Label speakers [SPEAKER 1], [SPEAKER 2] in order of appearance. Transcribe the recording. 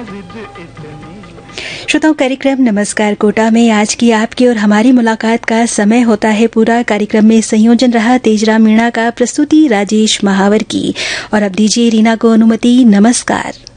[SPEAKER 1] श्रोताओं, कार्यक्रम नमस्कार कोटा में आज की आपकी और हमारी मुलाकात का समय होता है पूरा। कार्यक्रम में संयोजन रहा तेजराम मीणा का, प्रस्तुति राजेश महावर की। और अब दीजिए रीना को अनुमति। नमस्कार।